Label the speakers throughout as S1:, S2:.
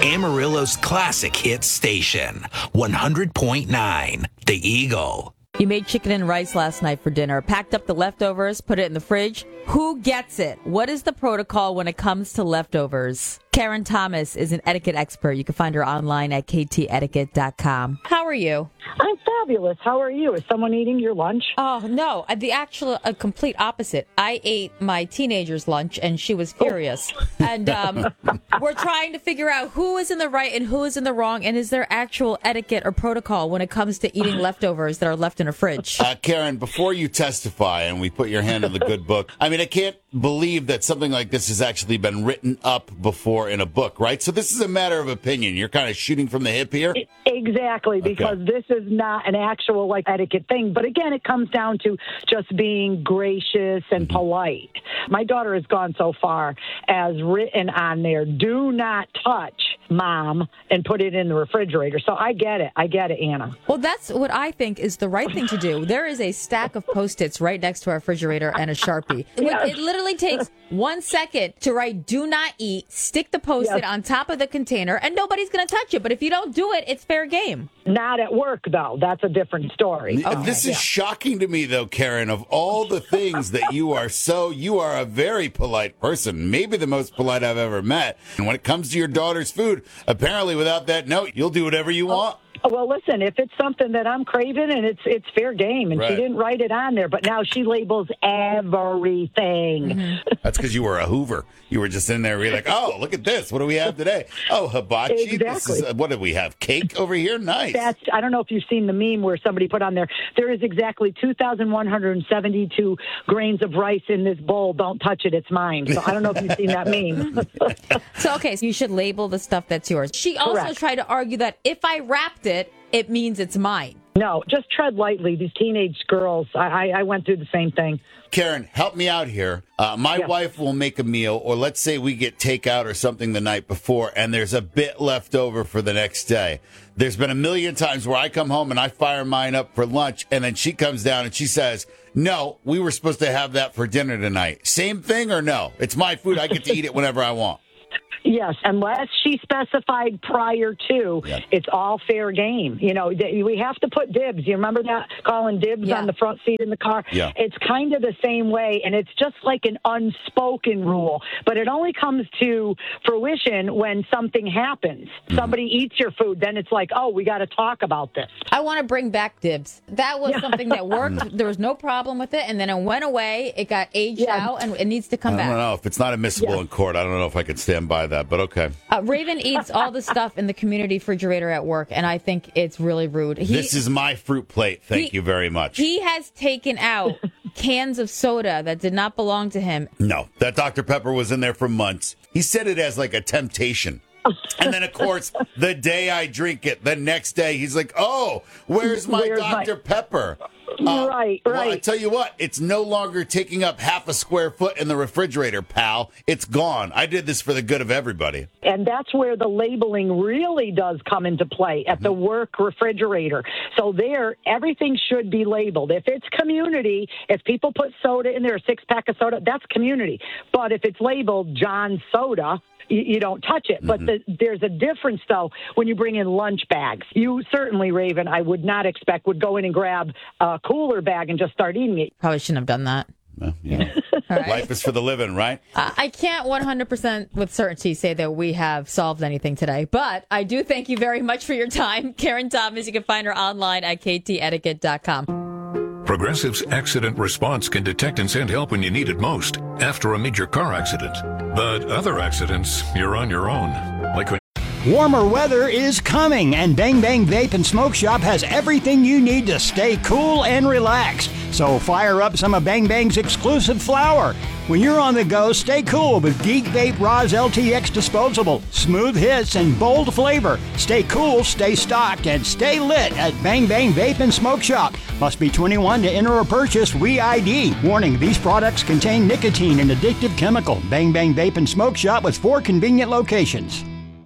S1: Amarillo's classic hit station, 100.9 The Eagle.
S2: You made chicken and rice last night for dinner, packed up the leftovers, put it in the fridge. Who gets it? What is the protocol when it comes to leftovers? Karen Thomas is an etiquette expert. You can find her online at ktetiquette.com. How are you?
S3: I'm fabulous. How are you? Is someone eating your lunch?
S2: Oh, no. The complete opposite. I ate my teenager's lunch, and she was furious. And we're trying to figure out who is in the right and who is in the wrong, and is there actual etiquette or protocol when it comes to eating leftovers that are left in a fridge?
S4: Karen, before you testify and we put your hand on the good book, I mean, I can't believe that something like this has actually been written up before in a book, right? So this is a matter of opinion. You're kind of shooting from the hip here?
S3: Exactly, because this is not an actual etiquette thing. But again, it comes down to just being gracious and polite. My daughter has gone so far as written on there, do not touch, Mom, and put it in the refrigerator. So I get it, Anna.
S2: Well, that's what I think is the right thing to do. There is a stack of Post-its right next to our refrigerator and a Sharpie. Yes. It literally takes 1 second to write do not eat, stick the Post-it on top of the container, and nobody's going to touch it. But if you don't do it, it's fair game.
S3: Not at work, though. That's a different story.
S4: This is shocking to me, though, Karen, of all the things that you are a very polite person, maybe the most polite I've ever met. And when it comes to your daughter's food, apparently without that note, you'll do whatever you want.
S3: Well, listen, if it's something that I'm craving and it's fair game, and she didn't write it on there, but now she labels everything.
S2: Mm-hmm.
S4: That's because you were a Hoover. You were just in there, you're like, oh, look at this. What do we have today? Oh, hibachi.
S3: Exactly.
S4: This is, what do we have? Cake over here? Nice.
S3: I don't know if you've seen the meme where somebody put on there is exactly 2,172 grains of rice in this bowl. Don't touch it. It's mine. So I don't know if you've seen that meme.
S2: So you should label the stuff that's yours. She also tried to argue that if I wrapped it means it's mine.
S3: No, just tread lightly. These teenage girls, I went through the same thing.
S4: Karen, help me out here. My wife will make a meal, or let's say we get takeout or something the night before, and there's a bit left over for the next day. There's been a million times where I come home and I fire mine up for lunch, and then she comes down and she says, no, we were supposed to have that for dinner tonight. Same thing or no? It's my food. I get to eat it whenever I want.
S3: Yes, unless she specified prior to, it's all fair game. You know, we have to put dibs. You remember that? Calling dibs on the front seat in the car?
S4: Yeah.
S3: It's kind of the same way, and it's just like an unspoken rule. But it only comes to fruition when something happens. Mm-hmm. Somebody eats your food, then it's like, oh, we got to talk about this.
S2: I want to bring back dibs. That was something that worked. There was no problem with it, and then it went away. It got aged out, and it needs to come back.
S4: I don't know. If it's not admissible in court, I don't know if I could stand by that, but okay.
S2: Raven eats all the stuff in the community refrigerator at work, and I think it's really rude.
S4: This is my fruit plate. Thank you very much.
S2: He has taken out cans of soda that did not belong to him.
S4: No, that Dr. Pepper was in there for months. He said it as like a temptation. And then, of course, the day I drink it, the next day, he's like, oh, where's my Dr. Pepper?
S3: Right.
S4: Well, I tell you what, it's no longer taking up half a square foot in the refrigerator, pal. It's gone. I did this for the good of everybody.
S3: And that's where the labeling really does come into play, at the work refrigerator. So there, everything should be labeled. If it's community, if people put soda in there, a 6-pack of soda, that's community. But if it's labeled John Soda, you don't touch it. But there's a difference, though, when you bring in lunch bags. You certainly, Raven, I would not expect, would go in and grab a cooler bag and just start eating it.
S2: Probably shouldn't have done that.
S4: Well, right. Life is for the living, right?
S2: I can't 100% with certainty say that we have solved anything today, but I do thank you very much for your time. Karen Thomas, you can find her online at ktetiquette.com.
S5: Progressive's accident response can detect and send help when you need it most, after a major car accident. But other accidents, you're on your own. Like when
S6: Warmer weather is coming, and Bang Bang Vape and Smoke Shop has everything you need to stay cool and relaxed. So fire up some of Bang Bang's exclusive flower. When you're on the go, stay cool with Geek Vape Roz LTX Disposable. Smooth hits and bold flavor. Stay cool, stay stocked, and stay lit at Bang Bang Vape and Smoke Shop. Must be 21 to enter or purchase WeID. Warning, these products contain nicotine and addictive chemical. Bang Bang Vape and Smoke Shop with 4 convenient locations.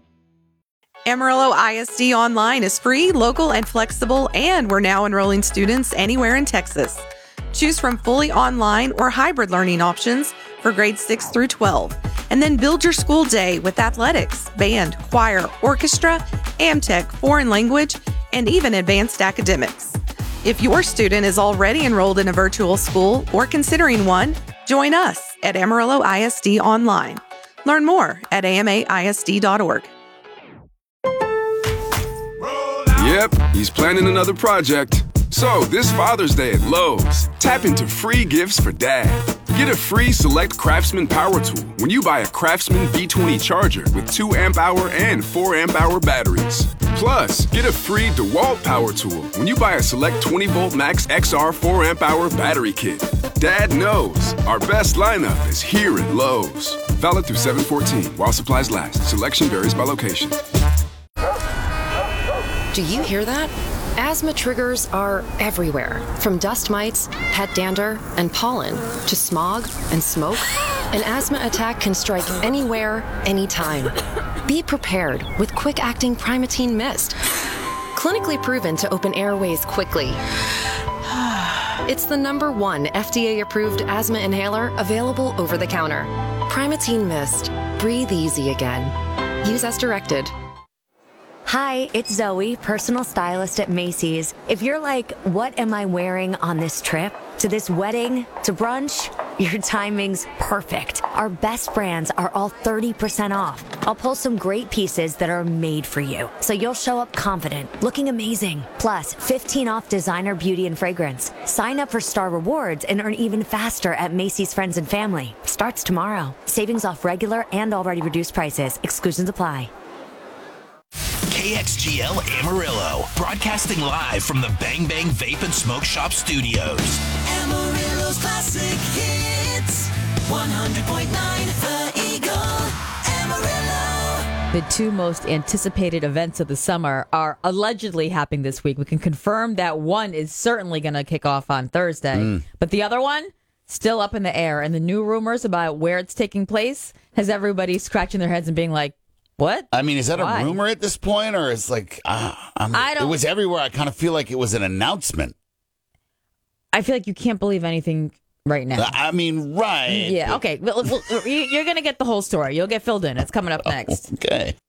S7: Amarillo ISD Online is free, local, and flexible, and we're now enrolling students anywhere in Texas. Choose from fully online or hybrid learning options for grades 6 through 12. And then build your school day with athletics, band, choir, orchestra, AmTech, foreign language, and even advanced academics. If your student is already enrolled in a virtual school or considering one, join us at Amarillo ISD Online. Learn more at amaisd.org.
S8: Yep, he's planning another project. So, this Father's Day at Lowe's, tap into free gifts for Dad. Get a free Select Craftsman power tool when you buy a Craftsman V20 charger with 2 amp-hour and 4 amp-hour batteries. Plus, get a free DeWalt power tool when you buy a Select 20-volt Max XR 4 amp-hour battery kit. Dad knows our best lineup is here at Lowe's. Valid through 7/14 while supplies last. Selection varies by location.
S9: Do you hear that? Asthma triggers are everywhere, from dust mites, pet dander, and pollen, to smog and smoke. An asthma attack can strike anywhere, anytime. Be prepared with quick-acting Primatene Mist. Clinically proven to open airways quickly. It's the #1 FDA-approved asthma inhaler available over the counter. Primatene Mist. Breathe easy again. Use as directed.
S10: Hi, it's Zoe, personal stylist at Macy's. If you're like, what am I wearing on this trip? To this wedding? To brunch? Your timing's perfect. Our best brands are all 30% off. I'll pull some great pieces that are made for you, so you'll show up confident, looking amazing. Plus, 15 off designer beauty and fragrance. Sign up for Star Rewards and earn even faster at Macy's Friends and Family. Starts tomorrow. Savings off regular and already reduced prices. Exclusions apply.
S1: KXGL Amarillo, broadcasting live from the Bang Bang Vape and Smoke Shop studios.
S11: Amarillo's classic hits, 100.9 The Eagle, Amarillo.
S2: The two most anticipated events of the summer are allegedly happening this week. We can confirm that one is certainly going to kick off on Thursday, but the other one, still up in the air. And the new rumors about where it's taking place has everybody scratching their heads and being like, what?
S4: I mean, is that
S2: Why?
S4: a rumor at this point, or is like it was everywhere? I kind of feel like it was an announcement.
S2: I feel like you can't believe anything right now.
S4: I mean, right?
S2: Yeah. Okay. Well, you're gonna get the whole story. You'll get filled in. It's coming up next.
S4: Okay.